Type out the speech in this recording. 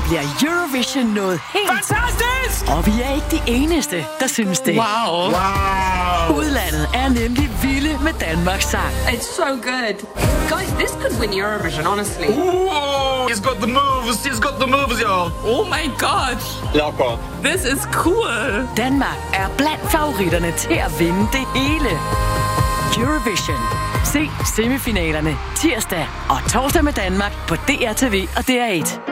bliver Eurovision noget helt... Fantastisk! Og vi er ikke de eneste, der synes det. Wow. Udlandet er nemlig vilde med Danmarks sang. It's so good. Guys, this could win Eurovision, honestly. Ooh, he's got the moves, y'all. Oh my god. Locker. This is cool. Danmark er blandt favoritterne til at vinde det hele. Eurovision. Se semifinalerne tirsdag og torsdag med Danmark på DRTV og DR1.